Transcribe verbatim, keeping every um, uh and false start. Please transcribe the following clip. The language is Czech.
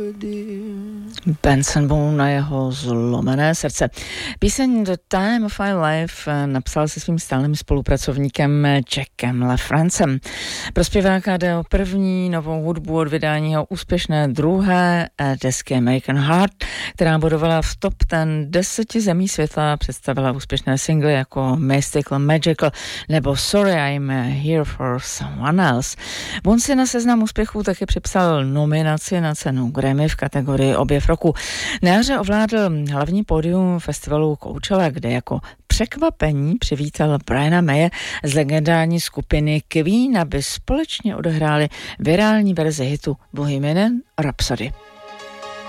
Benson Boone a jeho zlomené srdce. Píseň The Time of My Life napsal se svým stálým spolupracovníkem Jackem LaFrancem. Pro zpěváka jde o první novou hudbu od vydání jeho úspěšné druhé desky American Heart, která bodovala v top deseti zemí světa, představila úspěšné singly jako Mystical Magical nebo Sorry I'm Here for Someone Else. Boone si na seznam úspěchů taky připsal nominaci na cenu Grammy v kategorii Objev roku. Na jaře ovládl hlavní pódium festivalu Coachella, kde jako překvapení přivítal Briana Maye z legendární skupiny Queen, aby společně odehráli virální verzi hitu Bohemian Rhapsody.